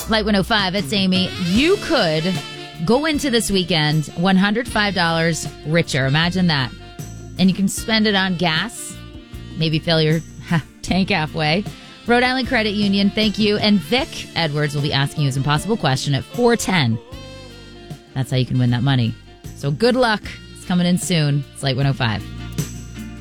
Light 105, it's Amy. You could go into this weekend $105 richer. Imagine that. And you can spend it on gas. Maybe fill your tank halfway. Rhode Island Credit Union, thank you. And Vic Edwards will be asking you his impossible question at 4:10. That's how you can win that money. So good luck. It's coming in soon. It's Light 105.